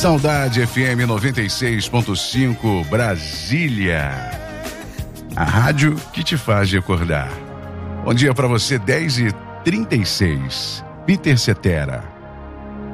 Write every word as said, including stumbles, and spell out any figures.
Saudade F M noventa e seis ponto cinco, Brasília. A rádio que te faz recordar. Bom dia para você, dez e trinta e seis. Peter Cetera.